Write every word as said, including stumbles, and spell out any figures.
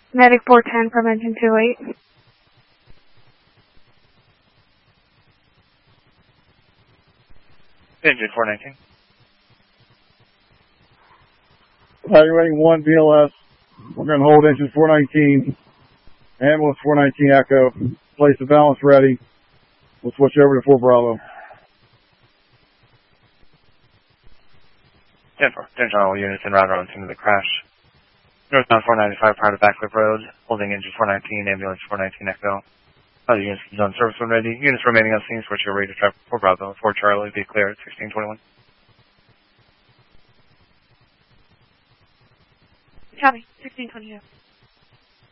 Medic four ten from engine two eight. Engine four nineteen. Evaluating one B L S. We're going to hold engine four nineteen. Ambulance four nineteen Echo. Place the balance ready. We'll switch over to four Bravo. ten four. Attention all units en route on scene of the crash. Northbound four ninety-five prior to Backcliff Road. Holding engine four nineteen, ambulance four nineteen Echo. Other units on service when ready. Units remaining on scene, switch your ready to traffic four Bravo. four Charlie, be clear at sixteen twenty-one. Copy, sixteen twenty-two.